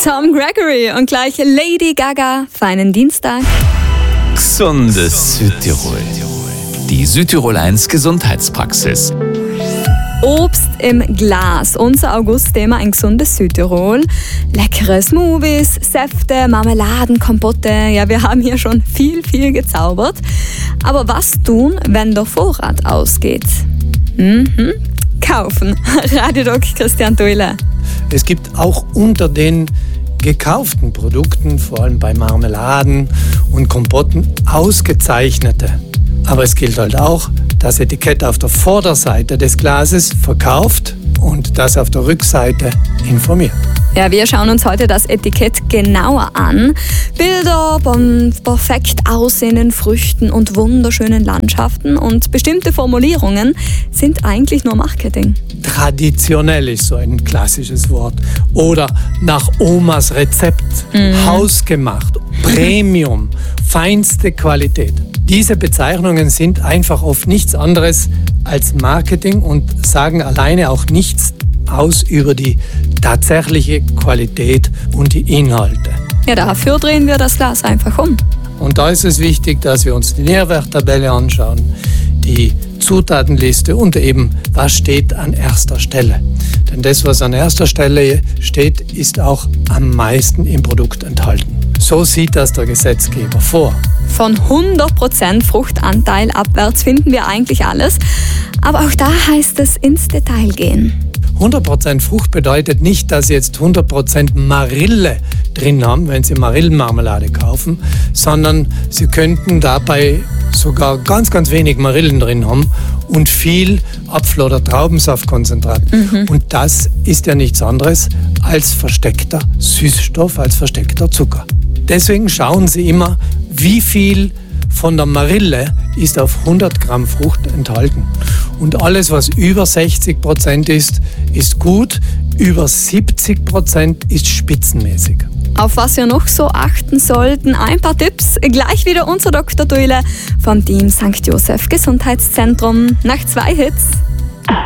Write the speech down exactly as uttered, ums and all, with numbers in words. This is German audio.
Tom Gregory und gleich Lady Gaga. Feinen Dienstag. Gesundes Südtirol. Die Südtirol eins Gesundheitspraxis. Obst im Glas. Unser August-Thema ein gesundes Südtirol. Leckere Smoothies, Säfte, Marmeladen, Kompotte. Ja, wir haben hier schon viel, viel gezaubert. Aber was tun, wenn der Vorrat ausgeht? Mhm. Kaufen. Radiodoc Christian Thuile. Es gibt auch unter den gekauften Produkten, vor allem bei Marmeladen und Kompotten, ausgezeichnete. Aber es gilt halt auch, das Etikett auf der Vorderseite des Glases verkauft und das auf der Rückseite informiert. Ja, wir schauen uns heute das Etikett genauer an. Bilder von perfekt aussehenden Früchten und wunderschönen Landschaften und bestimmte Formulierungen sind eigentlich nur Marketing. Traditionell ist so ein klassisches Wort. Oder nach Omas Rezept, mhm. hausgemacht, Premium, feinste Qualität. Diese Bezeichnungen sind einfach oft nichts anderes als Marketing und sagen alleine auch nichts aus über die tatsächliche Qualität und die Inhalte. Ja, dafür drehen wir das Glas einfach um. Und da ist es wichtig, dass wir uns die Nährwerttabelle anschauen, die Zutatenliste und eben, was steht an erster Stelle. Denn das, was an erster Stelle steht, ist auch am meisten im Produkt enthalten. So sieht das der Gesetzgeber vor. Von hundert Prozent Fruchtanteil abwärts finden wir eigentlich alles. Aber auch da heißt es ins Detail gehen. hundert Prozent Frucht bedeutet nicht, dass Sie jetzt hundert Prozent Marille drin haben, wenn Sie Marillenmarmelade kaufen, sondern Sie könnten dabei sogar ganz, ganz wenig Marillen drin haben und viel Apfel- oder Traubensaftkonzentrat. Mhm. Und das ist ja nichts anderes als versteckter Süßstoff, als versteckter Zucker. Deswegen schauen Sie immer, wie viel von der Marille ist auf hundert Gramm Frucht enthalten. Und alles, was über sechzig Prozent ist, ist gut. Über siebzig Prozent ist spitzenmäßig. Auf was wir noch so achten sollten, ein paar Tipps. Gleich wieder unser Doktor Thuile vom Team Sankt Joseph Gesundheitszentrum nach zwei Hits.